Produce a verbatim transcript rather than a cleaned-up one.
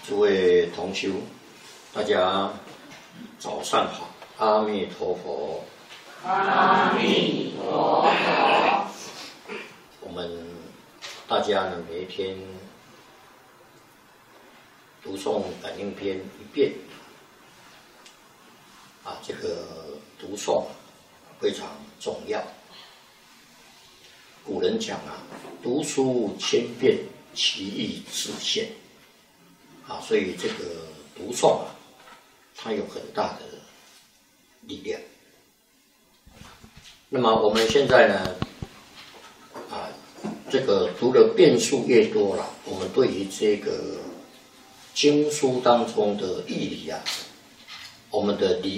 诸位同修，大家早上好，阿弥陀佛。 阿弥陀佛。 我们大家呢，每一天读诵感应篇一遍，啊，这个读诵非常重要。古人讲啊，读书千遍，其义自现。啊，所以这个读诵啊，它有很大的力量。那么我们现在呢，啊，这个读的遍数越多了，我们对于这个经书当中的义理啊，我们的理